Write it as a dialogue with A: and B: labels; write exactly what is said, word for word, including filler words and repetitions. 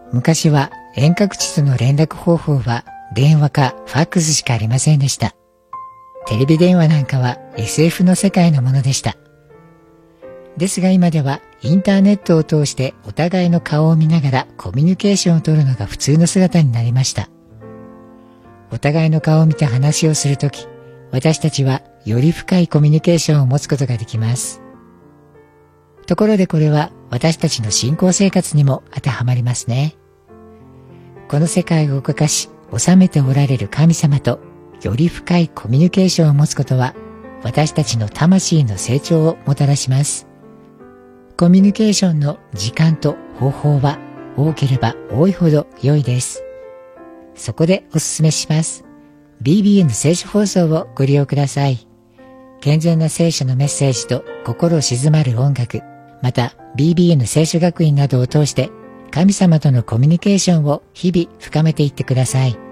A: 昔は遠隔地との連絡方法は電話かファックスしかありませんでした。テレビ電話なんかは エスエフ の世界のものでした。ですが今ではインターネットを通してお互いの顔を見ながらコミュニケーションを取るのが普通の姿になりました。お互いの顔を見て話をするとき、私たちはより深いコミュニケーションを持つことができます。ところでこれは私たちの信仰生活にも当てはまりますね。この世界を動かし治めておられる神様とより深いコミュニケーションを持つことは私たちの魂の成長をもたらします。コミュニケーションの時間と方法は多ければ多いほど良いです。そこでおすすめします。ビービーエヌ 聖書放送をご利用ください。健全な聖書のメッセージと心静まる音楽、また ビービーエヌ 聖書学院などを通して神様とのコミュニケーションを日々深めていってください。